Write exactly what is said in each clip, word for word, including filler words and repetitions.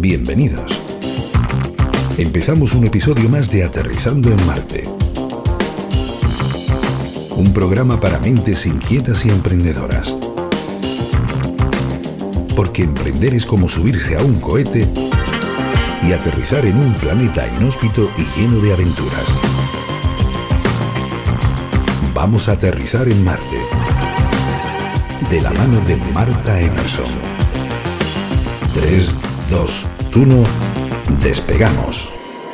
Bienvenidos. Empezamos un episodio más de Aterrizando en Marte. Un programa para mentes inquietas y emprendedoras. Porque emprender es como subirse a un cohete y aterrizar en un planeta inhóspito y lleno de aventuras. Vamos a aterrizar en Marte. De la mano de Marta Emerson. tres, dos, uno, despegamos.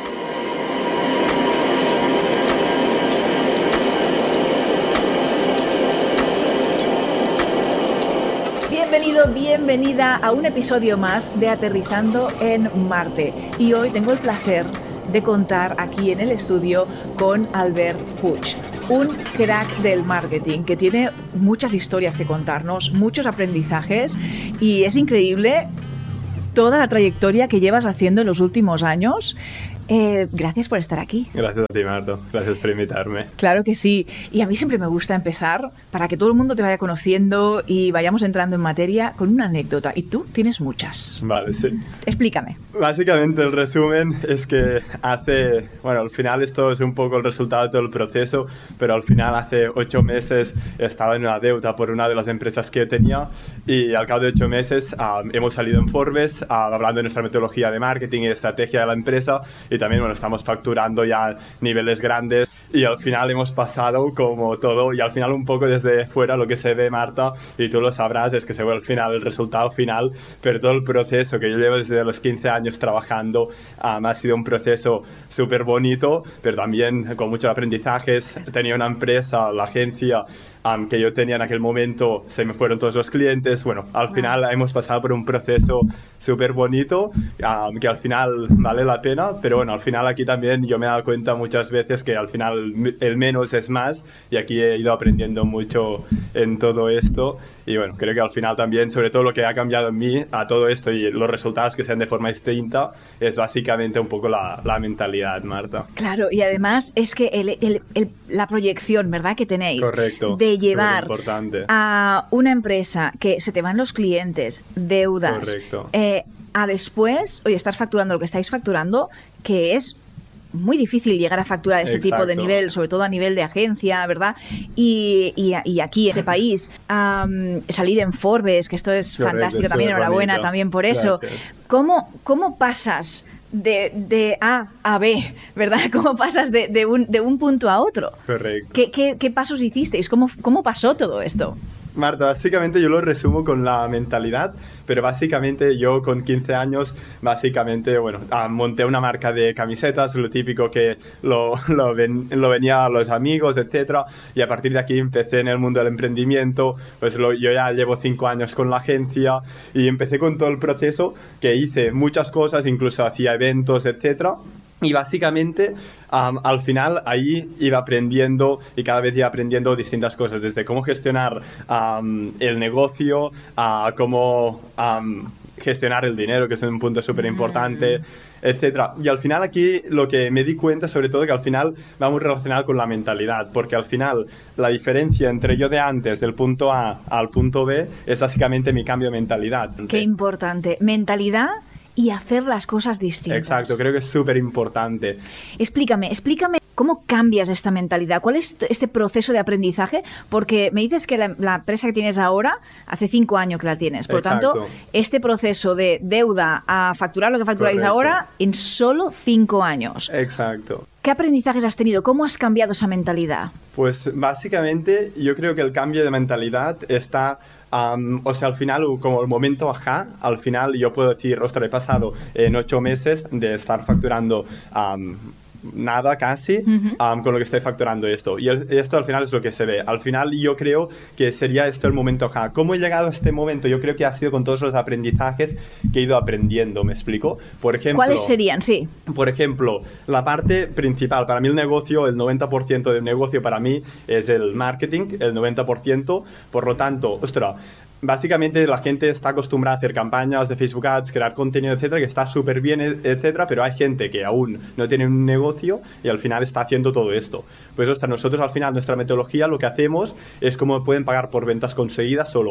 Bienvenido, bienvenida a un episodio más de Aterrizando en Marte. Y hoy tengo el placer de contar aquí en el estudio con Albert Puig, un crack del marketing que tiene muchas historias que contarnos, muchos aprendizajes, y es increíble toda la trayectoria que llevas haciendo en los últimos años. Eh, gracias por estar aquí. Gracias a ti, Marta. Gracias por invitarme. Claro que sí. Y a mí siempre me gusta empezar, para que todo el mundo te vaya conociendo y vayamos entrando en materia, con una anécdota. Y tú tienes muchas. Vale, sí. Explícame. Básicamente el resumen es que hace... Bueno, al final esto es un poco el resultado de todo el proceso, pero al final hace ocho meses estaba en una deuda por una de las empresas que yo tenía y al cabo de ocho meses um, hemos salido en Forbes uh, hablando de nuestra metodología de marketing y de estrategia de la empresa. Y también, bueno, estamos facturando ya niveles grandes y al final hemos pasado como todo y al final un poco desde fuera lo que se ve, Marta, y tú lo sabrás, es que se ve al final el resultado final, pero todo el proceso que yo llevo desde los quince años trabajando um, ha sido un proceso súper bonito, pero también con muchos aprendizajes. Tenía una empresa, la agencia, Um, que yo tenía en aquel momento, se me fueron todos los clientes. Bueno, al wow. final hemos pasado por un proceso súper bonito, um, que al final vale la pena, pero bueno, al final aquí también yo me he dado cuenta muchas veces que al final el menos es más, y aquí he ido aprendiendo mucho en todo esto. Y bueno, creo que al final también, sobre todo lo que ha cambiado en mí a todo esto y los resultados que sean de forma distinta, es básicamente un poco la, la mentalidad, Marta. Claro, y además es que el, el, el, la proyección, ¿verdad?, que tenéis. Correcto. De llevar a una empresa que se te van los clientes, deudas, correcto. Eh, a después, oye, estar facturando lo que estáis facturando, que es muy difícil llegar a facturar este Exacto. tipo de nivel, sobre todo a nivel de agencia, ¿verdad? Y, y, y aquí, en este país, um, salir en Forbes, que esto es Correcto, fantástico también, enhorabuena bonito. también por eso. ¿Cómo, cómo pasas de, de A a B, ¿verdad? ¿Cómo pasas de, de, un, de un punto a otro? Correcto. ¿Qué, qué, qué pasos hicisteis? ¿Cómo, ¿Cómo pasó todo esto? Marta, básicamente yo lo resumo con la mentalidad, pero básicamente yo con quince años, básicamente, bueno, monté una marca de camisetas, lo típico que lo, lo, ven, lo venía a los amigos, etcétera, y a partir de aquí empecé en el mundo del emprendimiento. Pues lo, yo ya llevo cinco años con la agencia y empecé con todo el proceso, que hice muchas cosas, incluso hacía eventos, etcétera. Y básicamente, um, al final, ahí iba aprendiendo y cada vez iba aprendiendo distintas cosas, desde cómo gestionar um, el negocio, a cómo um, gestionar el dinero, que es un punto súper importante, etcétera. Y al final aquí lo que me di cuenta, sobre todo, que al final va muy relacionado con la mentalidad, porque al final la diferencia entre yo de antes, del punto A al punto B, es básicamente mi cambio de mentalidad. Qué importante. Mentalidad y hacer las cosas distintas. Exacto, creo que es súper importante. Explícame, explícame cómo cambias esta mentalidad, cuál es este proceso de aprendizaje, porque me dices que la, la empresa que tienes ahora, hace cinco años que la tienes, por lo tanto, este proceso de deuda a facturar lo que facturáis Correcto. Ahora en solo cinco años. Exacto. ¿Qué aprendizajes has tenido? ¿Cómo has cambiado esa mentalidad? Pues básicamente yo creo que el cambio de mentalidad está... Um, o sea, al final, como el momento ajá, al final yo puedo decir, ostras, he pasado en ocho meses de estar facturando um, nada casi, uh-huh. um, con lo que estoy facturando esto. Y el, esto al final es lo que se ve. Al final yo creo que sería esto el momento ajá. ¿Cómo he llegado a este momento? Yo creo que ha sido con todos los aprendizajes que he ido aprendiendo, ¿me explico? Por ejemplo, ¿cuáles serían? Sí. Por ejemplo, la parte principal, para mí el negocio, el noventa por ciento del negocio para mí es el marketing, el noventa por ciento, por lo tanto, ostras, básicamente la gente está acostumbrada a hacer campañas de Facebook Ads, crear contenido, etcétera, que está súper bien, etcétera, pero hay gente que aún no tiene un negocio y al final está haciendo todo esto. Pues ostras, nosotros al final nuestra metodología lo que hacemos es cómo pueden pagar por ventas conseguidas solo.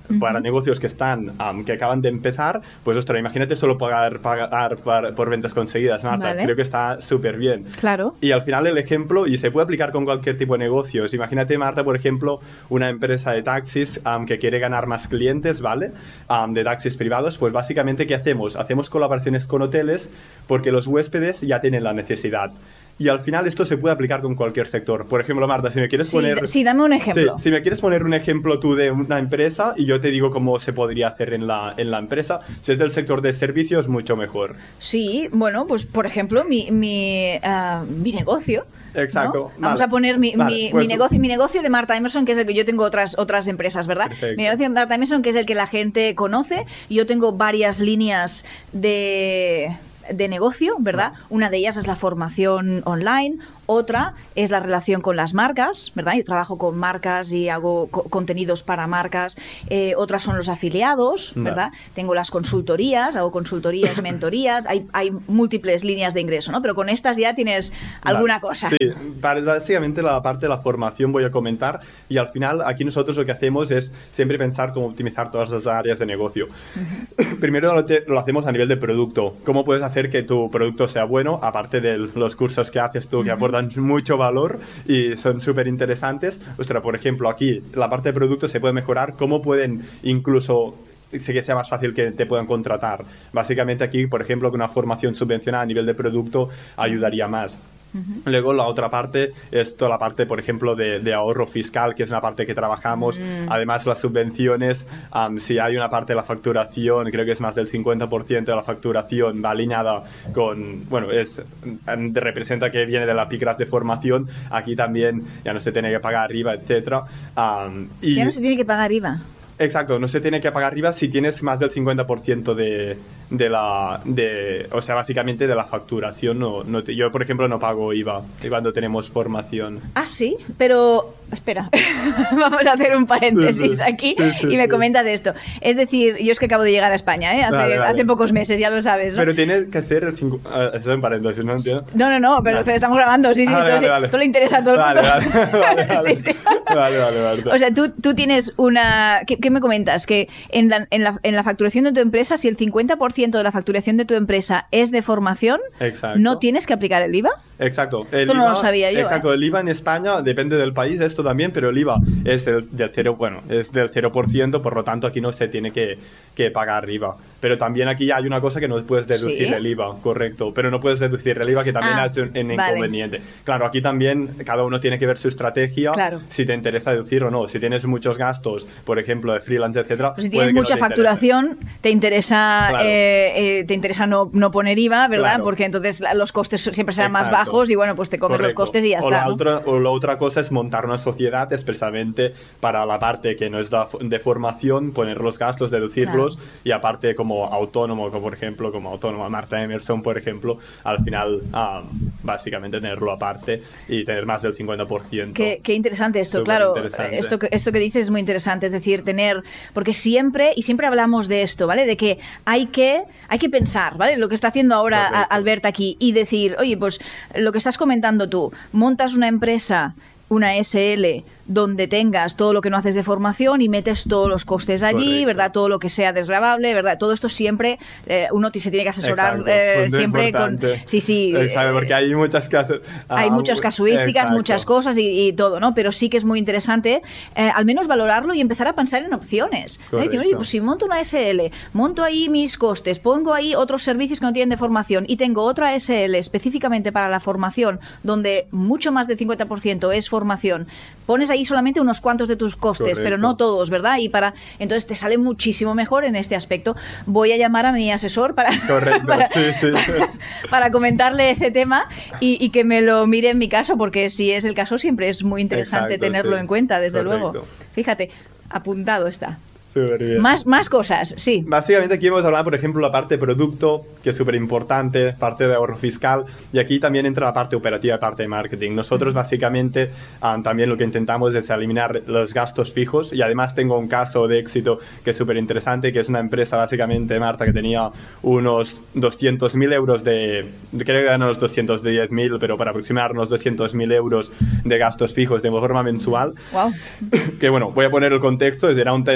uh-huh. para negocios que están, um, que acaban de empezar, pues ostras, imagínate solo pagar, pagar, pagar por ventas conseguidas, Marta. Vale. Creo que está súper bien. Claro. Y al final el ejemplo, y se puede aplicar con cualquier tipo de negocios. Imagínate, Marta, por ejemplo, una empresa de taxis um, que quiere ganar más clientes, ¿vale? Um, de taxis privados, pues básicamente, ¿qué hacemos? Hacemos colaboraciones con hoteles porque los huéspedes ya tienen la necesidad. Y al final esto se puede aplicar con cualquier sector. Por ejemplo, Marta, si me quieres sí, poner... Sí, dame un ejemplo. Sí, si me quieres poner un ejemplo tú de una empresa y yo te digo cómo se podría hacer en la, en la empresa, si es del sector de servicios, mucho mejor. Sí, bueno, pues por ejemplo, mi, mi, uh, mi negocio... Exacto. ¿no? Vale. Vamos a poner mi, vale, mi, pues, mi negocio mi negocio de Marta Emerson, que es el que yo tengo otras, otras empresas, ¿verdad? Perfecto. Mi negocio de Marta Emerson, que es el que la gente conoce. Yo tengo varias líneas de... de negocio, ¿verdad? Una de ellas es la formación online, otra es la relación con las marcas, ¿verdad? Yo trabajo con marcas y hago co contenidos para marcas. Eh, otras son los afiliados, ¿verdad? Vale. Tengo las consultorías, hago consultorías, mentorías, hay, hay múltiples líneas de ingreso, ¿no? Pero con estas ya tienes alguna vale. cosa. Sí, básicamente la parte de la formación voy a comentar y al final aquí nosotros lo que hacemos es siempre pensar cómo optimizar todas las áreas de negocio. Uh-huh. Primero lo, te, lo hacemos a nivel de producto. ¿Cómo puedes hacer que tu producto sea bueno? Aparte de los cursos que haces tú, que uh-huh. aportan mucho valor y son súper interesantes. Ostras, por ejemplo, aquí la parte de producto se puede mejorar. ¿Cómo pueden incluso sé que sea más fácil que te puedan contratar? Básicamente aquí, por ejemplo, que una formación subvencionada a nivel de producto ayudaría más. Uh-huh. Luego la otra parte es toda la parte, por ejemplo, de, de ahorro fiscal, que es una parte que trabajamos. Mm. Además, las subvenciones, um, si hay una parte de la facturación, creo que es más del cincuenta por ciento de la facturación, va alineada con, bueno, es representa que viene de la Picras de formación. Aquí también ya no se tiene que pagar I V A, etcétera. Um, y ya no se tiene que pagar I V A. Exacto, no se tiene que pagar I V A si tienes más del cincuenta por ciento de, de la... De, o sea, básicamente de la facturación. No, no te, yo, por ejemplo, no pago I V A cuando tenemos formación. Ah, sí, pero... Espera, vamos a hacer un paréntesis sí, sí. aquí sí, sí, y me sí. comentas esto. Es decir, yo es que acabo de llegar a España, ¿eh? Hace, vale, vale. hace pocos meses, ya lo sabes, ¿no? Pero tiene que ser... Cinco, uh, eso en paréntesis, ¿no entiendo? No, no, no, pero vale. estamos grabando. Sí, sí, ah, esto, vale, sí vale. esto le interesa a todo el vale, mundo. Vale, vale, vale. sí, sí. vale, vale, vale. O sea, tú, tú tienes una... ¿Qué, qué me comentas? Que en la, en, la, en la facturación de tu empresa, si el cincuenta por ciento de la facturación de tu empresa es de formación, exacto. ¿no tienes que aplicar el I V A? Exacto. El esto no I V A, lo sabía yo. Exacto, ¿eh? el I V A en España depende del país, esto también, pero el I V A es del, del cero, bueno, es del cero por ciento, por lo tanto aquí no se tiene que, que pagar I V A. Pero también aquí hay una cosa que no puedes deducir ¿Sí? el I V A, correcto, pero no puedes deducir el I V A, que también ah, es un, un vale. inconveniente. Claro, aquí también cada uno tiene que ver su estrategia, claro. si te interesa deducir o no. Si tienes muchos gastos, por ejemplo, de freelance, etcétera, pues si tienes mucha no te facturación, interese. te interesa claro. eh, eh, te interesa no, no poner I V A, ¿verdad? Claro. Porque entonces los costes siempre serán Exacto. más bajos y bueno, pues te comes Correcto. los costes y ya o está. La ¿no? otra, o la otra cosa es montar una sociedad expresamente para la parte que no es de formación, poner los gastos, deducirlos, claro. y aparte como autónomo, como por ejemplo, como autónoma Marta Emerson, por ejemplo, al final um, básicamente tenerlo aparte y tener más del cincuenta por ciento. Qué, qué interesante esto, Súper claro. Interesante. Esto, que, esto que dices es muy interesante, es decir, tener, porque siempre, y siempre hablamos de esto, ¿vale? De que hay que, hay que pensar, ¿vale? Lo que está haciendo ahora Correcto. Albert aquí y decir, oye, pues lo que estás comentando tú, montas una empresa, una S L, donde tengas todo lo que no haces de formación y metes todos los costes allí, Correcto. ¿verdad? Todo lo que sea desgravable, ¿verdad? Todo esto siempre, eh, uno se tiene que asesorar eh, siempre importante. con... Sí, sí. Exacto, porque hay muchas casas... Hay ah, muchas casuísticas, exacto. muchas cosas y, y todo, ¿no? Pero sí que es muy interesante eh, al menos valorarlo y empezar a pensar en opciones. ¿no? Decir, oye, pues si monto una S L, monto ahí mis costes, pongo ahí otros servicios que no tienen de formación y tengo otra S L específicamente para la formación, donde mucho más del cincuenta por ciento es formación, pones ahí solamente unos cuantos de tus costes, Correcto. Pero no todos, ¿verdad? Y para entonces te sale muchísimo mejor en este aspecto. Voy a llamar a mi asesor para, para, sí, sí, sí. para comentarle ese tema y, y que me lo mire en mi caso, porque si es el caso siempre es muy interesante Exacto, tenerlo sí. en cuenta, desde Correcto. luego. Fíjate, apuntado está. Bien. Más, más cosas, sí. Básicamente aquí hemos hablado, por ejemplo, la parte de producto, que es súper importante, parte de ahorro fiscal, y aquí también entra la parte operativa, parte de marketing. Nosotros básicamente um, también lo que intentamos es eliminar los gastos fijos, y además tengo un caso de éxito que es súper interesante, que es una empresa básicamente, Marta, que tenía unos doscientos mil euros de, creo que eran unos doscientos diez mil, pero para aproximarnos doscientos mil euros de gastos fijos de forma mensual. Wow. Que bueno, voy a poner el contexto, era un tanatorio animal,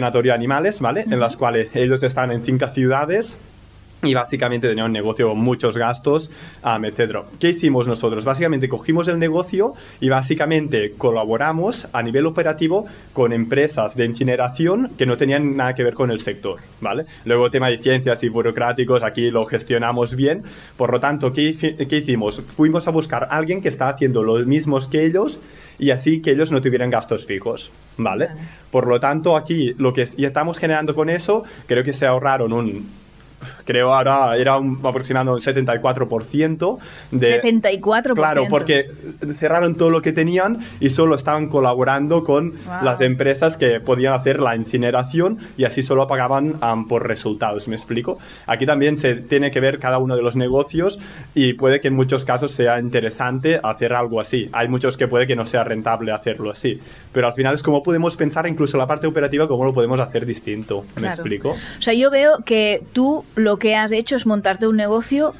animales, ¿vale? Uh-huh. En las cuales ellos están en cinco ciudades y básicamente tenían un negocio con muchos gastos, um, etcétera. ¿Qué hicimos nosotros? Básicamente cogimos el negocio y básicamente colaboramos a nivel operativo con empresas de incineración que no tenían nada que ver con el sector, ¿vale? Luego, tema de ciencias y burocráticos, aquí lo gestionamos bien. Por lo tanto, ¿qué, qué hicimos? Fuimos a buscar a alguien que está haciendo los mismos que ellos y así que ellos no tuvieran gastos fijos, ¿vale? Vale. Por lo tanto, aquí lo que ya estamos generando con eso, creo que se ahorraron un... Creo ahora era un, aproximadamente un setenta y cuatro por ciento de... setenta y cuatro por ciento. Claro, porque cerraron todo lo que tenían y solo estaban colaborando con wow. las empresas que podían hacer la incineración y así solo pagaban um, por resultados, ¿me explico? Aquí también se tiene que ver cada uno de los negocios y puede que en muchos casos sea interesante hacer algo así. Hay muchos que puede que no sea rentable hacerlo así, pero al final es como podemos pensar incluso la parte operativa cómo lo podemos hacer distinto, ¿me claro. explico? O sea, yo veo que tú lo que has hecho es montarte un negocio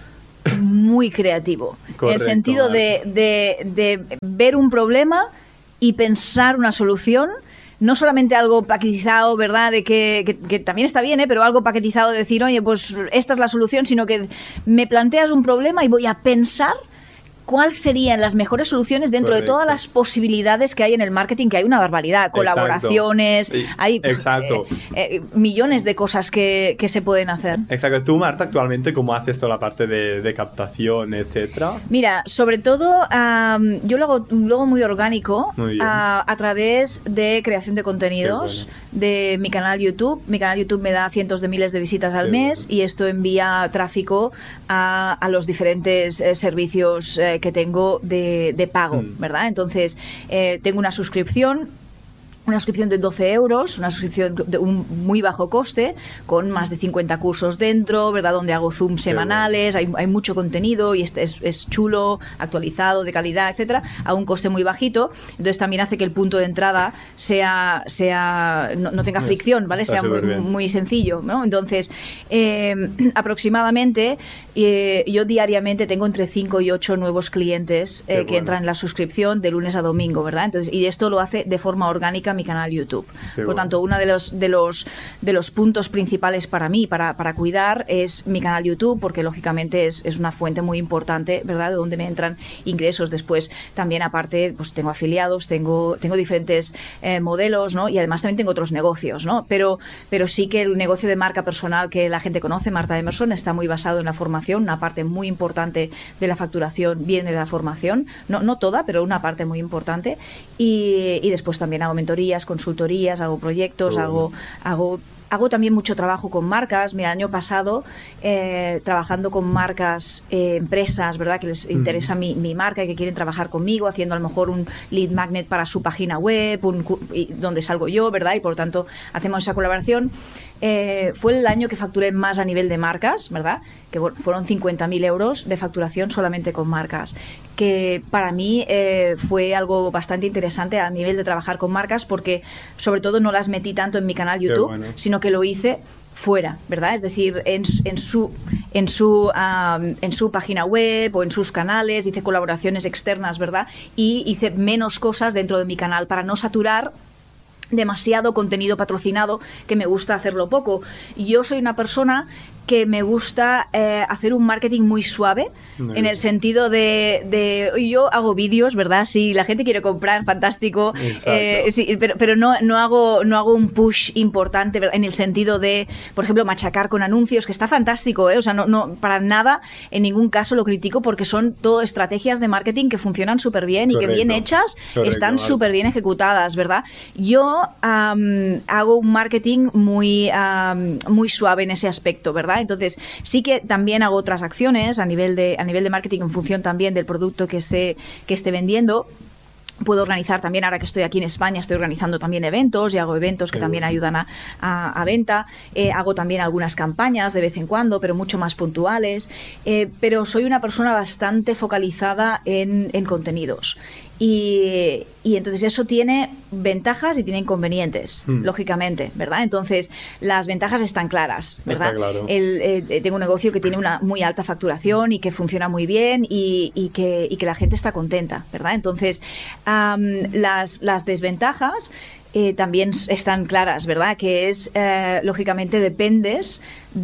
muy creativo. Correcto, en el sentido de, de, de ver un problema y pensar una solución, no solamente algo paquetizado, ¿verdad? De que, que, que también está bien, ¿eh? Pero algo paquetizado de decir, oye, pues esta es la solución, sino que me planteas un problema y voy a pensar cuáles serían las mejores soluciones dentro Correcto. De todas las posibilidades que hay en el marketing, que hay una barbaridad, colaboraciones, Exacto. hay Exacto. Eh, eh, millones de cosas que, que se pueden hacer. Exacto. Tú, Marta, actualmente, ¿cómo haces toda la parte de, de captación, etcétera? Mira, sobre todo, um, yo lo hago, lo hago muy orgánico muy a, a través de creación de contenidos bueno. de mi canal YouTube. Mi canal YouTube me da cientos de miles de visitas al Qué mes bueno. Y esto envía tráfico a, a los diferentes eh, servicios eh, que tengo de, de pago, mm. ¿verdad? Entonces, eh, tengo una suscripción, una suscripción de doce euros, una suscripción de un muy bajo coste, con más de cincuenta cursos dentro, ¿verdad? Donde hago Zoom semanales, hay, hay mucho contenido y es, es, es chulo, actualizado, de calidad, etcétera, a un coste muy bajito. Entonces también hace que el punto de entrada sea, sea no, no tenga fricción, ¿vale? Está sea muy, muy sencillo, ¿no? Entonces, eh, aproximadamente, eh, yo diariamente tengo entre cinco y ocho nuevos clientes eh, que bueno. entran en la suscripción de lunes a domingo, ¿verdad? Entonces, y esto lo hace de forma orgánica mi canal YouTube. Qué Por bueno. tanto, uno de los, de los de los puntos principales para mí, para, para cuidar, es mi canal YouTube, porque lógicamente es, es una fuente muy importante, ¿verdad? De donde me entran ingresos. Después, también aparte, pues tengo afiliados, tengo, tengo diferentes eh, modelos, ¿no? Y además también tengo otros negocios, ¿no? Pero, pero sí que el negocio de marca personal que la gente conoce, Marta Emerson, está muy basado en la formación. Una parte muy importante de la facturación viene de la formación. No, no toda, pero una parte muy importante. Y, y después también hago mentorías, consultorías, hago proyectos, oh. hago, hago, hago también mucho trabajo con marcas. Mira, el año pasado, eh, trabajando con marcas, eh, empresas, ¿verdad? Que les mm. interesa mi, mi marca y que quieren trabajar conmigo, haciendo a lo mejor un lead magnet para su página web, un, y, donde salgo yo, ¿verdad? Y por lo tanto, hacemos esa colaboración. Eh, fue el año que facturé más a nivel de marcas, ¿verdad? Que bueno, fueron cincuenta mil euros de facturación solamente con marcas, que para mí eh, fue algo bastante interesante a nivel de trabajar con marcas, porque sobre todo no las metí tanto en mi canal YouTube, bueno. sino que lo hice fuera, ¿verdad? Es decir, en, en su en su um, en su página web o en sus canales, hice colaboraciones externas, ¿verdad? Y hice menos cosas dentro de mi canal para no saturar demasiado contenido patrocinado, que me gusta hacerlo poco. Yo soy una persona que me gusta eh, hacer un marketing muy suave, muy en el sentido de, de yo hago vídeos, ¿verdad? Si la gente quiere comprar, fantástico, eh, sí, pero, pero no, no, hago, no hago un push importante, ¿verdad? En el sentido de, por ejemplo, machacar con anuncios, que está fantástico, ¿eh? O sea, no, no, para nada, en ningún caso lo critico, porque son todo estrategias de marketing que funcionan súper bien y Correcto. Que bien hechas, Correcto, están súper bien ejecutadas, ¿verdad? Yo um, hago un marketing muy, um, muy suave en ese aspecto, ¿verdad? Entonces, sí que también hago otras acciones a nivel de, a nivel de marketing, en función también del producto que esté, que esté vendiendo. Puedo organizar también, ahora que estoy aquí en España, estoy organizando también eventos y hago eventos que Qué también bueno. ayudan a, a, a venta. Eh, hago también algunas campañas de vez en cuando, pero mucho más puntuales. Eh, pero soy una persona bastante focalizada en, en contenidos. Y, y entonces eso tiene ventajas y tiene inconvenientes, mm. lógicamente, ¿verdad? Entonces, las ventajas están claras, ¿verdad? Está claro. El, eh, tengo un negocio que tiene una muy alta facturación y que funciona muy bien y, y, que, y que la gente está contenta, ¿verdad? Entonces, um, las, las desventajas eh, también están claras, ¿verdad? Que es, eh, lógicamente, dependes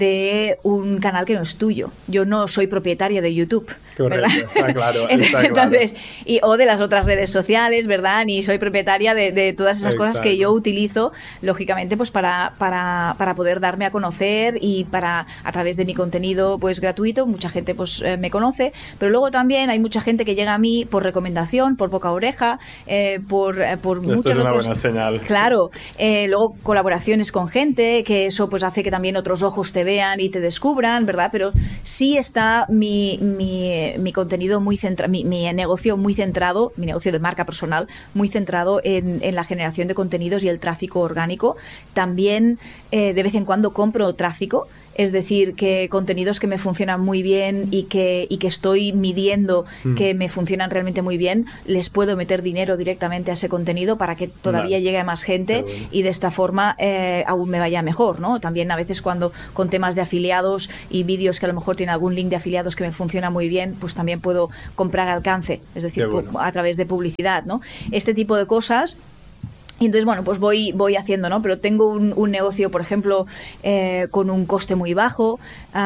de un canal que no es tuyo. Yo no soy propietaria de YouTube. Correcto, ¿verdad? está claro. Está Entonces, claro. Y, o de las otras redes sociales, ¿verdad? Ni soy propietaria de, de todas esas Exacto. cosas que yo utilizo, lógicamente, pues para, para, para poder darme a conocer y para, a través de mi contenido pues gratuito, mucha gente pues eh, me conoce, pero luego también hay mucha gente que llega a mí por recomendación, por boca a oreja, eh, por, eh, por Esto muchos es una otros... buena señal. Claro, eh, luego colaboraciones con gente, que eso pues hace que también otros ojos te vean y te descubran, ¿verdad? Pero sí está mi, mi, mi contenido muy centrado, mi, mi negocio muy centrado, mi negocio de marca personal, muy centrado en, en la generación de contenidos y el tráfico orgánico. También eh, de vez en cuando compro tráfico. Es decir, que contenidos que me funcionan muy bien y que, y que estoy midiendo mm. que me funcionan realmente muy bien, les puedo meter dinero directamente a ese contenido para que todavía vale. llegue a más gente bueno. y de esta forma eh, aún me vaya mejor, ¿no? También a veces cuando con temas de afiliados y vídeos que a lo mejor tienen algún link de afiliados que me funciona muy bien, pues también puedo comprar alcance, es decir, bueno. a través de publicidad, ¿no? Este tipo de cosas. Y entonces, bueno, pues voy voy haciendo, ¿no? Pero tengo un, un negocio, por ejemplo, eh, con un coste muy bajo,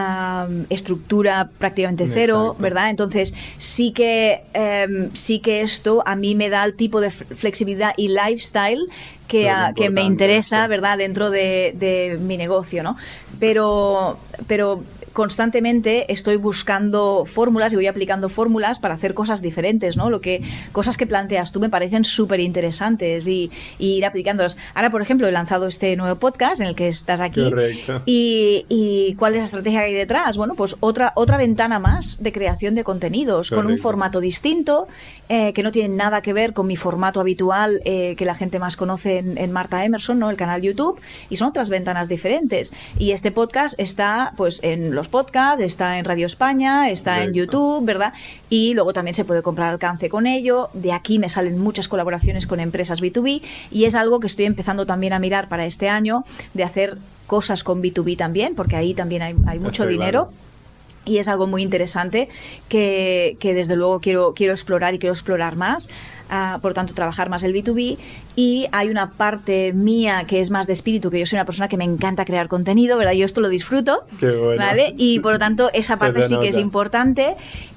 um, estructura prácticamente cero, Exacto. ¿verdad? Entonces, sí que, um, sí que esto a mí me da el tipo de flexibilidad y lifestyle que, a, que me interesa, ¿verdad? Dentro de, de mi negocio, ¿no? Pero... pero constantemente estoy buscando fórmulas y voy aplicando fórmulas para hacer cosas diferentes, ¿no? Lo que, cosas que planteas tú me parecen súper interesantes y, y ir aplicándolas. Ahora, por ejemplo, he lanzado este nuevo podcast en el que estás aquí. Correcto. Y, y ¿cuál es la estrategia que hay detrás? Bueno, pues otra, otra ventana más de creación de contenidos. Correcto. Con un formato distinto, eh, que no tiene nada que ver con mi formato habitual eh, que la gente más conoce en, en Marta Emerson, ¿no? El canal YouTube, y son otras ventanas diferentes. Y este podcast está pues en los podcasts, está en Radio España, está Correcto. En YouTube, ¿verdad? Y luego también se puede comprar alcance con ello. De aquí me salen muchas colaboraciones con empresas B dos B y es algo que estoy empezando también a mirar para este año, de hacer cosas con B dos B también, porque ahí también hay, hay mucho Estoy dinero. Claro. Y es algo muy interesante que, que desde luego quiero, quiero explorar y quiero explorar más. Uh, por tanto, trabajar más el B dos B. Y hay una parte mía que es más de espíritu, que yo soy una persona que me encanta crear contenido, ¿verdad? Yo esto lo disfruto, Qué bueno. ¿vale? Y por lo tanto, esa parte sí nota. que es importante.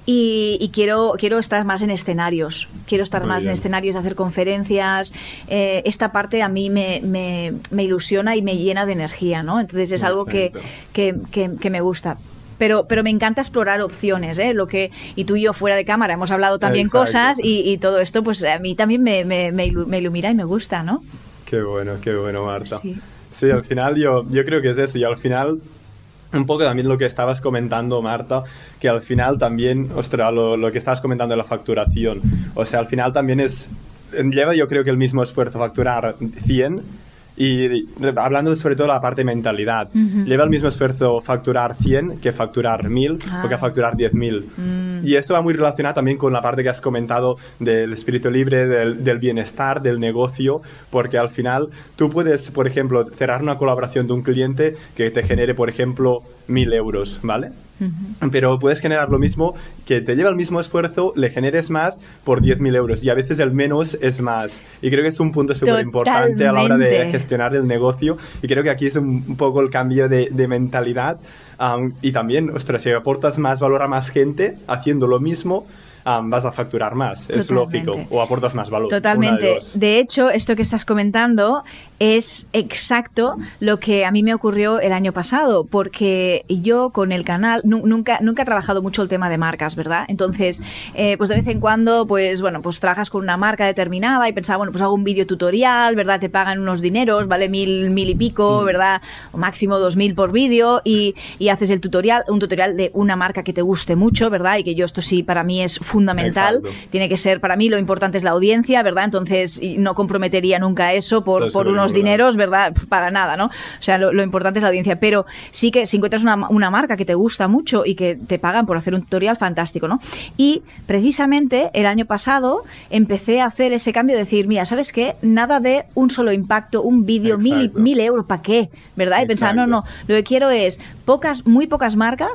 Y, y quiero, quiero estar más en escenarios. Quiero estar Muy más bien. en escenarios, hacer conferencias. Eh, esta parte a mí me, me, me ilusiona y me llena de energía, ¿no? Entonces es algo que, que, que, que me gusta. Pero, pero me encanta explorar opciones, ¿eh? Lo que, y tú y yo fuera de cámara hemos hablado también Exacto. cosas y, y todo esto pues a mí también me, me, me ilumina y me gusta, ¿no? Qué bueno, qué bueno, Marta. Sí, sí al final yo, yo creo que es eso, y al final un poco también lo que estabas comentando, Marta, que al final también, ostras, lo, lo que estabas comentando de la facturación, o sea, al final también es, lleva yo creo que el mismo esfuerzo facturar cien. Y hablando sobre todo de la parte de mentalidad, uh-huh. lleva el mismo esfuerzo facturar cien que facturar mil ah. o que facturar diez mil. Mm. Y esto va muy relacionado también con la parte que has comentado del espíritu libre, del, del bienestar, del negocio, porque al final tú puedes, por ejemplo, cerrar una colaboración de un cliente que te genere, por ejemplo, mil euros, ¿vale? Uh-huh. Pero puedes generar lo mismo, que te lleva el mismo esfuerzo, le generes más por diez mil euros. Y a veces el menos es más. Y creo que es un punto súper importante a la hora de gestionar el negocio. Y creo que aquí es un, un poco el cambio de, de mentalidad. Um, y también, ostras, si aportas más valor a más gente haciendo lo mismo, Um, vas a facturar más, Totalmente. Es lógico, o aportas más valor. Totalmente. De, de hecho, esto que estás comentando es exacto lo que a mí me ocurrió el año pasado, porque yo con el canal nunca, nunca he trabajado mucho el tema de marcas, ¿verdad? Entonces, eh, pues de vez en cuando, pues bueno, pues trabajas con una marca determinada y pensaba, bueno, pues hago un vídeo tutorial, ¿verdad? Te pagan unos dineros, vale mil, mil y pico, ¿verdad? O máximo dos mil por vídeo y, y haces el tutorial, un tutorial de una marca que te guste mucho, ¿verdad? Y que yo esto sí, para mí es fundamental. Exacto. Tiene que ser, para mí lo importante es la audiencia, ¿verdad? Entonces no comprometería nunca eso por, por unos dineros, ¿verdad? Para nada, ¿no? O sea, lo, lo importante es la audiencia, pero sí que si encuentras una, una marca que te gusta mucho y que te pagan por hacer un tutorial, fantástico, ¿no? Y precisamente el año pasado empecé a hacer ese cambio de decir, mira, ¿sabes qué? Nada de un solo impacto, un vídeo, mil, mil euros, ¿para qué? ¿Verdad? Y pensar, no, no, lo que quiero es pocas, muy pocas marcas,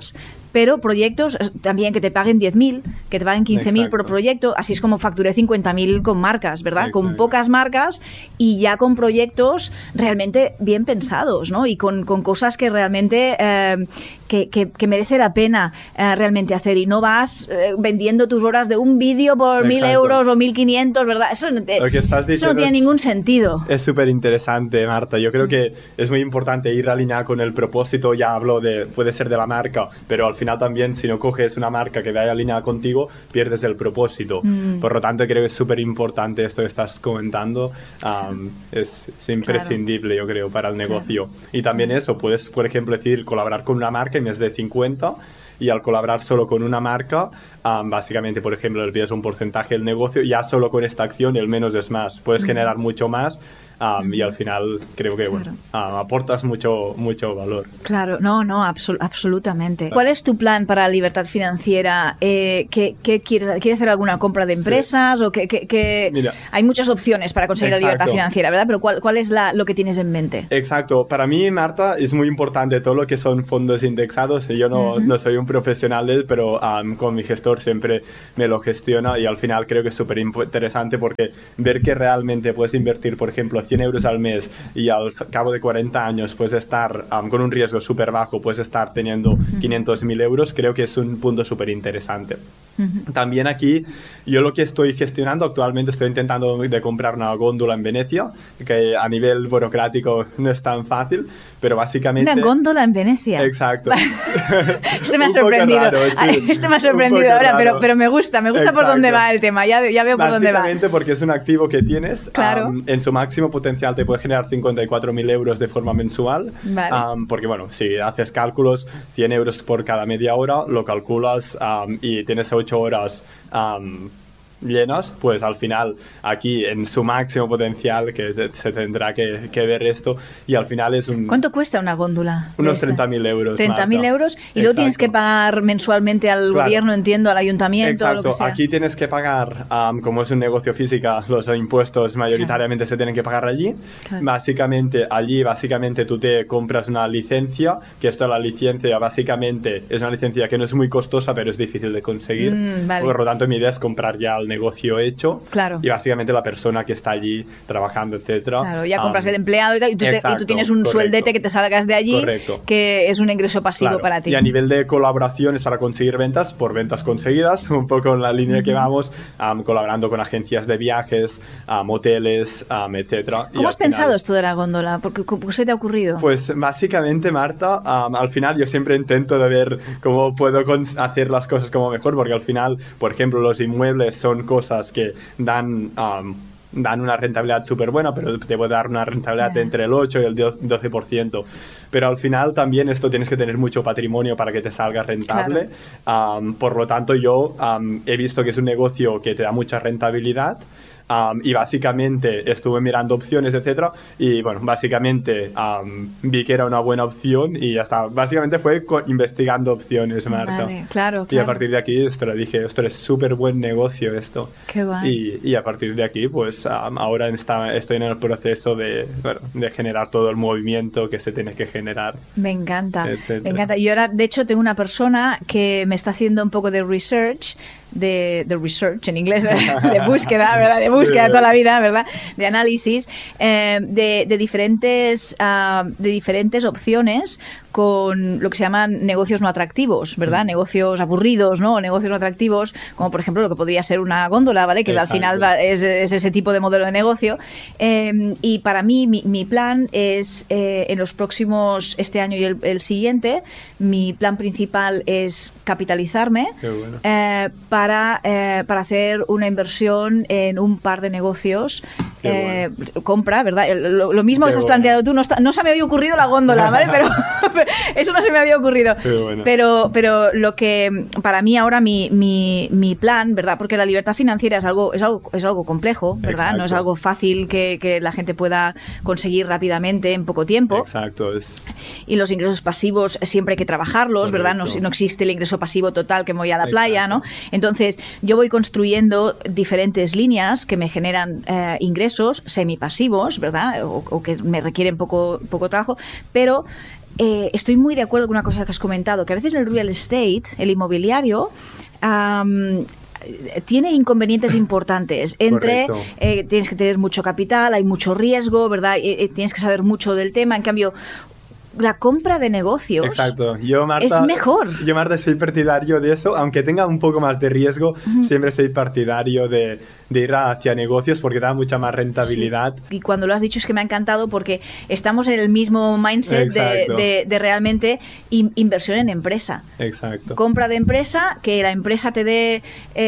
pero proyectos también que te paguen diez mil, que te paguen quince mil por proyecto, así es como facturé cincuenta mil con marcas, ¿verdad? Exacto. Con pocas marcas y ya con proyectos realmente bien pensados, ¿no? Y con, con cosas que realmente eh, que, que, que merece la pena eh, realmente hacer, y no vas eh, vendiendo tus horas de un vídeo por mil euros o mil quinientos, ¿verdad? Eso, no te, eso no tiene es, ningún sentido. Es súper interesante, Marta. Yo creo que es muy importante ir alineado con el propósito. Ya hablo de, puede ser de la marca, pero al final también, si no coges una marca que vaya alineada contigo, pierdes el propósito. Mm. Por lo tanto, creo que es súper importante esto que estás comentando. Um, es, es imprescindible, claro. Yo creo, para el negocio. Claro. Y también eso, puedes, por ejemplo, decir, colaborar con una marca en vez de cincuenta, y al colaborar solo con una marca, um, básicamente, por ejemplo, le pides un porcentaje del negocio, ya solo con esta acción el menos es más. Puedes mm. generar mucho más. Um, y al final creo que claro. bueno, um, aportas mucho mucho valor. Claro, no, no, absol absolutamente. Claro. ¿Cuál es tu plan para la libertad financiera? Eh, ¿qué, qué quieres, ¿Quieres hacer alguna compra de empresas? Sí. ¿O qué, qué, qué... Mira, hay muchas opciones para conseguir exacto. la libertad financiera, ¿verdad? Pero ¿cuál, cuál es la, lo que tienes en mente? Exacto. Para mí, Marta, es muy importante todo lo que son fondos indexados. Yo no, uh-huh. no soy un profesional de él, pero um, con mi gestor siempre me lo gestiona, y al final creo que es súper interesante porque ver que realmente puedes invertir, por ejemplo, cien euros al mes, y al cabo de cuarenta años puedes estar um, con un riesgo súper bajo, puedes estar teniendo uh-huh. quinientos mil euros, creo que es un punto súper interesante. Uh-huh. También aquí, yo lo que estoy gestionando actualmente, estoy intentando de comprar una góndola en Venecia, que a nivel burocrático no es tan fácil, pero básicamente... Una góndola en Venecia. Exacto. Este me ha sorprendido. Raro, sí. Este me ha sorprendido ahora, pero, pero me gusta, me gusta exacto. por dónde va el tema, ya, ya veo por dónde va. Básicamente porque es un activo que tienes, claro. um, en su máximo potencial te puede generar cincuenta y cuatro mil euros de forma mensual, vale. um, porque bueno, si haces cálculos, cien euros por cada media hora, lo calculas um, y tienes ocho horas um, llenas, pues al final aquí en su máximo potencial, que se tendrá que, que ver esto, y al final es un... ¿Cuánto cuesta una góndola? Unos treinta mil euros. treinta mil euros, y exacto. luego tienes que pagar mensualmente al claro. gobierno, entiendo, al ayuntamiento. Exacto, lo que sea. Aquí tienes que pagar, um, como es un negocio física, los impuestos mayoritariamente claro. se tienen que pagar allí. Claro. Básicamente, allí básicamente tú te compras una licencia, que esto la licencia básicamente es una licencia que no es muy costosa, pero es difícil de conseguir. Mm, vale. Por lo tanto, mi idea es comprar ya el negocio hecho, claro. y básicamente la persona que está allí trabajando, etcétera. Claro, ya compras um, el empleado y, tal, y, tú exacto, te, y tú tienes un correcto. sueldete que te salgas de allí, correcto. que es un ingreso pasivo claro. para ti. Y a nivel de colaboraciones para conseguir ventas, por ventas conseguidas, un poco en la línea uh-huh. que vamos, um, colaborando con agencias de viajes, um, hoteles, um, etcétera. ¿Cómo has final, pensado esto de la góndola? ¿Por qué, ¿Cómo se te ha ocurrido? Pues básicamente, Marta, um, al final yo siempre intento de ver cómo puedo hacer las cosas como mejor, porque al final, por ejemplo, los inmuebles son cosas que dan, um, dan una rentabilidad súper buena, pero te puede dar una rentabilidad yeah. entre el ocho y el doce por ciento. Pero al final también esto tienes que tener mucho patrimonio para que te salga rentable. Claro. Um, por lo tanto, yo um, he visto que es un negocio que te da mucha rentabilidad. Um, y básicamente estuve mirando opciones, etcétera, y bueno, básicamente um, vi que era una buena opción y ya está. Básicamente fue investigando opciones, Marta. Vale, claro, claro. Y a partir de aquí esto le dije, esto es súper buen negocio esto. Qué guay. Y, y a partir de aquí, pues um, ahora está, estoy en el proceso de, bueno, de generar todo el movimiento que se tiene que generar. Me encanta, etcétera. Me encanta. Y ahora, de hecho, tengo una persona que me está haciendo un poco de research, de, de research en inglés, de búsqueda, ¿verdad? De búsqueda toda la vida, ¿verdad? De análisis, eh, de, de, diferentes, uh, de diferentes opciones con lo que se llaman negocios no atractivos, ¿verdad? Mm. Negocios aburridos, ¿no? O negocios no atractivos, como por ejemplo lo que podría ser una góndola, ¿vale? Que exacto. al final va, es, es ese tipo de modelo de negocio. Eh, y para mí, mi, mi plan es, eh, en los próximos, este año y el, el siguiente, mi plan principal es capitalizarme bueno. eh, para, eh, para hacer una inversión en un par de negocios. Eh, bueno. Compra, ¿verdad? Lo, lo mismo Qué que has bueno. planteado tú, no, está, no se me había ocurrido la góndola, ¿vale? Pero eso no se me había ocurrido. Bueno. Pero, pero lo que para mí ahora mi, mi, mi plan, ¿verdad? Porque la libertad financiera es algo, es algo, es algo complejo, ¿verdad? Exacto. No es algo fácil que, que la gente pueda conseguir rápidamente en poco tiempo. Exacto. Es... Y los ingresos pasivos siempre hay que trabajarlos, Correcto. ¿verdad? No, no existe el ingreso pasivo total que me voy a la Exacto. playa, ¿no? Entonces, yo voy construyendo diferentes líneas que me generan eh, ingresos semipasivos, ¿verdad? O, o que me requieren poco, poco trabajo, pero eh, estoy muy de acuerdo con una cosa que has comentado, que a veces el real estate, el inmobiliario, um, tiene inconvenientes importantes entre eh, tienes que tener mucho capital, hay mucho riesgo, ¿verdad? Eh, eh, tienes que saber mucho del tema. En cambio, la compra de negocios Exacto. Yo, Marta, es mejor. Yo, Marta, soy partidario de eso, aunque tenga un poco más de riesgo, uh-huh. siempre soy partidario de, de ir hacia negocios porque da mucha más rentabilidad. Sí. Y cuando lo has dicho es que me ha encantado porque estamos en el mismo mindset de, de, de realmente in, inversión en empresa. Exacto. Compra de empresa, que la empresa te dé,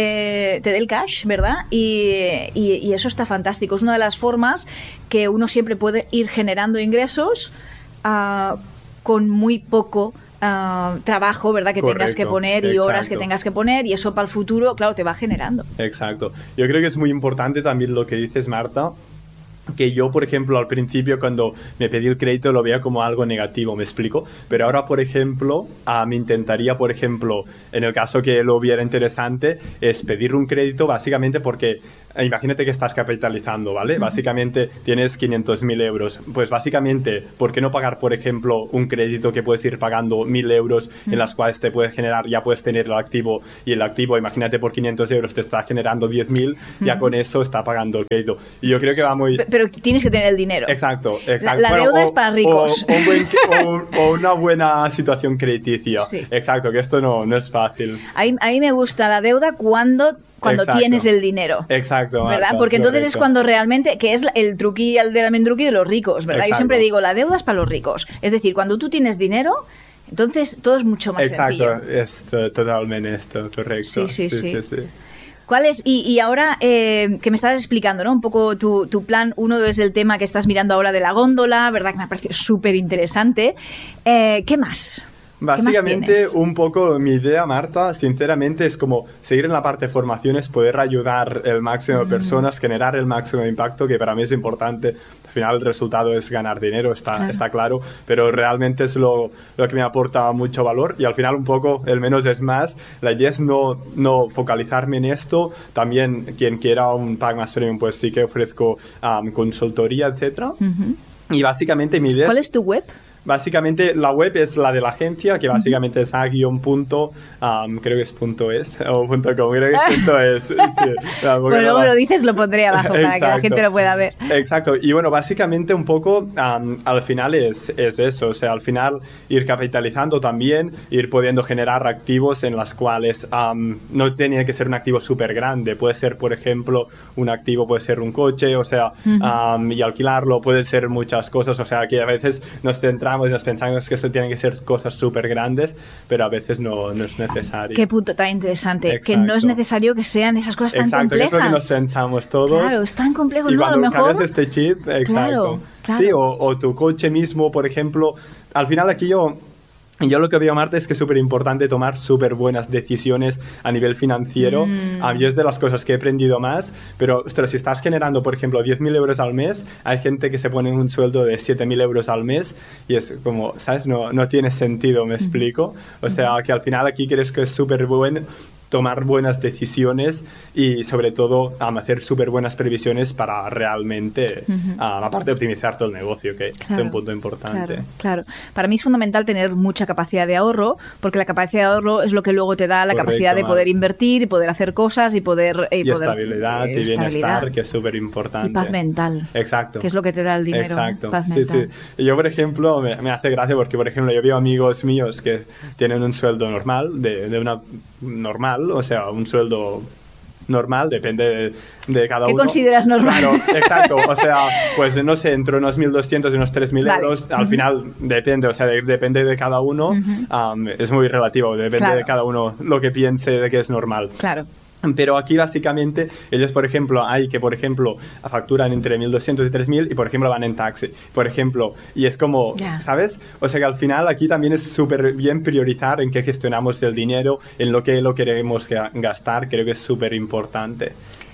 eh, te dé el cash, ¿verdad? Y, y, y eso está fantástico. Es una de las formas que uno siempre puede ir generando ingresos Uh, con muy poco uh, trabajo, ¿verdad? Que Correcto, tengas que poner y exacto. horas que tengas que poner, y eso para el futuro, claro, te va generando. Exacto. Yo creo que es muy importante también lo que dices, Marta, que yo, por ejemplo, al principio cuando me pedí el crédito lo veía como algo negativo, ¿me explico? Pero ahora, por ejemplo, uh, me intentaría, por ejemplo, en el caso que lo viera interesante, es pedir un crédito básicamente porque imagínate que estás capitalizando, ¿vale? Uh-huh. Básicamente tienes quinientos mil euros. Pues básicamente, ¿por qué no pagar, por ejemplo, un crédito que puedes ir pagando mil euros uh-huh. en las cuales te puedes generar, ya puedes tener el activo, y el activo, imagínate, por quinientos euros te está generando diez mil, uh-huh. ya con eso está pagando el crédito. Y yo creo que va muy... Pero tienes que tener el dinero. Exacto, exacto. La, la bueno, deuda o, es para ricos. O, o, buen, o, o una buena situación crediticia. Sí. Exacto, que esto no, no es fácil. A mí, a mí me gusta la deuda cuando... cuando Exacto. tienes el dinero. Exacto. ¿Verdad? Marta, porque entonces correcto. es cuando realmente, que es el truqui, el del almendruqui de los ricos, ¿verdad? Exacto. Yo siempre digo, la deuda es para los ricos. Es decir, cuando tú tienes dinero, entonces todo es mucho más Exacto. sencillo. Exacto, es totalmente esto, correcto. Sí, sí, sí. sí, sí, sí. ¿Cuál es? Y, y ahora eh, que me estabas explicando, ¿no? Un poco tu, tu plan, uno es el tema que estás mirando ahora de la góndola, ¿verdad? Que me ha parecido súper interesante. Eh, ¿Qué más? Básicamente, un poco mi idea, Marta, sinceramente, es como seguir en la parte de formaciones, poder ayudar el máximo de personas, mm. generar el máximo de impacto, que para mí es importante. Al final el resultado es ganar dinero, está claro, está claro pero realmente es lo, lo que me aporta mucho valor, y al final un poco el menos es más. La idea es no, no focalizarme en esto. También quien quiera un pack más premium, pues sí que ofrezco um, consultoría, etcétera. Uh-huh. Y básicamente mi idea ¿Cuál es, es tu web? Básicamente la web es la de la agencia, que básicamente es a-punto, um, creo que es punto es, o punto com, creo que es punto es. Sí. Bueno, luego lo dices, lo pondré abajo para Exacto. que la gente lo pueda ver. Exacto, y bueno, básicamente un poco um, al final es, es eso, o sea, al final ir capitalizando también, ir pudiendo generar activos en las cuales um, no tiene que ser un activo súper grande, puede ser, por ejemplo, un activo puede ser un coche, o sea, uh-huh. um, y alquilarlo, puede ser muchas cosas, o sea, que a veces nos centramos y nos pensamos que eso tienen que ser cosas súper grandes, pero a veces no, no es necesario. Qué punto tan interesante. Exacto. Que no es necesario que sean esas cosas tan exacto, complejas. Exacto, que es lo que nos pensamos todos. Claro, es tan complejo, y ¿no? A lo mejor... cambias este chip, exacto. Claro, claro. Sí, o, o tu coche mismo, por ejemplo. Al final aquí yo... Yo lo que veo, Marta, es que es súper importante tomar súper buenas decisiones a nivel financiero. Mm. A mí es de las cosas que he aprendido más, pero ostras, si estás generando, por ejemplo, diez mil euros al mes, hay gente que se pone en un sueldo de siete mil euros al mes y es como, ¿sabes? No, no tiene sentido, ¿me explico? O sea, que al final aquí crees que es súper bueno tomar buenas decisiones y sobre todo um, hacer súper buenas previsiones para realmente, uh-huh. um, aparte de optimizar todo el negocio, que claro, es un punto importante. Claro, claro. Para mí es fundamental tener mucha capacidad de ahorro, porque la capacidad de ahorro es lo que luego te da la Correcto, capacidad de poder man. invertir y poder hacer cosas y poder... Y, y poder, estabilidad eh, y bienestar, estabilidad. Que es súper importante. Y paz mental. Exacto. Que es lo que te da el dinero. Exacto. Paz sí, mental. sí. Yo, por ejemplo, me, me hace gracia porque, por ejemplo, yo veo amigos míos que tienen un sueldo normal, de, de una normal, o sea, un sueldo normal, depende de, de cada ¿Qué uno. ¿Qué consideras normal? Claro, exacto, o sea, pues no sé, entre unos mil doscientos y unos tres mil vale. euros, al uh-huh. final depende, o sea, de, depende de cada uno, uh-huh. um, es muy relativo, depende claro. de cada uno lo que piense de que es normal. Claro. Pero aquí básicamente ellos, por ejemplo, hay que, por ejemplo, facturan entre mil doscientos y tres mil y, por ejemplo, van en taxi, por ejemplo, y es como, yeah. ¿sabes? O sea que al final aquí también es súper bien priorizar en qué gestionamos el dinero, en lo que lo queremos gastar, creo que es súper importante.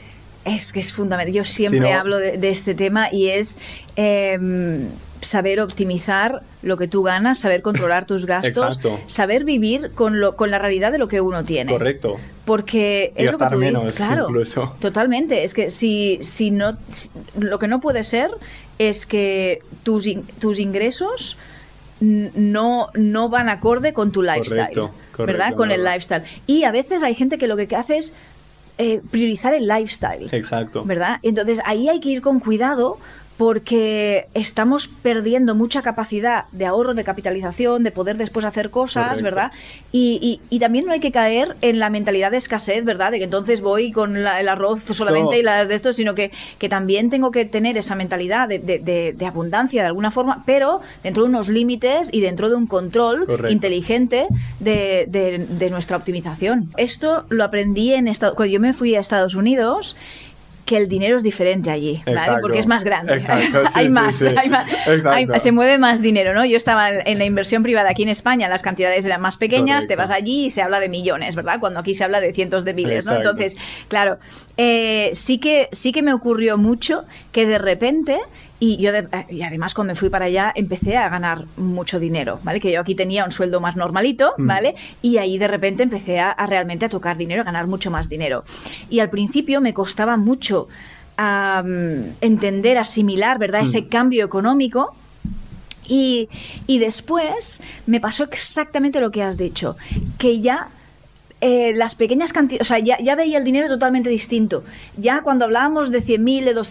Es que es fundamental. Yo siempre si no, hablo de, de este tema y es eh, saber optimizar lo que tú ganas, saber controlar tus gastos, Exacto. saber vivir con, lo, con la realidad de lo que uno tiene. Correcto. Porque es lo que tú menos, dices, claro, incluso. Totalmente. Es que si, si no, si, lo que no puede ser es que tus, in, tus ingresos no, no van acorde con tu lifestyle, correcto, correcto, ¿verdad? Con el lifestyle. Y a veces hay gente que lo que hace es eh, priorizar el lifestyle. Exacto. ¿Verdad? Entonces ahí hay que ir con cuidado, porque estamos perdiendo mucha capacidad de ahorro, de capitalización, de poder después hacer cosas, correcto. ¿verdad? Y, y, y también no hay que caer en la mentalidad de escasez, ¿verdad? De que entonces voy con la, el arroz solamente no. y las de esto, sino que, que también tengo que tener esa mentalidad de, de, de, de abundancia de alguna forma, pero dentro de unos límites y dentro de un control correcto. Inteligente de, de, de nuestra optimización. Esto lo aprendí en Estados Cuando yo me fui a Estados Unidos, que el dinero es diferente allí, ¿vale? Exacto. Porque es más grande. Exacto, sí, hay sí, más, sí. hay más hay, se mueve más dinero, ¿no? Yo estaba en la inversión privada aquí en España, las cantidades eran más pequeñas, correcto. Te vas allí y se habla de millones, ¿verdad? Cuando aquí se habla de cientos de miles, ¿no? Entonces, claro, eh, sí que sí que me ocurrió mucho que de repente, y yo de, y además cuando me fui para allá empecé a ganar mucho dinero, ¿vale? Que yo aquí tenía un sueldo más normalito, ¿vale? Mm. Y ahí de repente empecé a, a realmente a tocar dinero, a ganar mucho más dinero. Y al principio me costaba mucho um, entender, asimilar, ¿verdad? Mm. Ese cambio económico. Y, y después me pasó exactamente lo que has dicho, que ya Eh, las pequeñas cantidades, o sea, ya, ya veía el dinero totalmente distinto. Ya cuando hablábamos de cien mil, de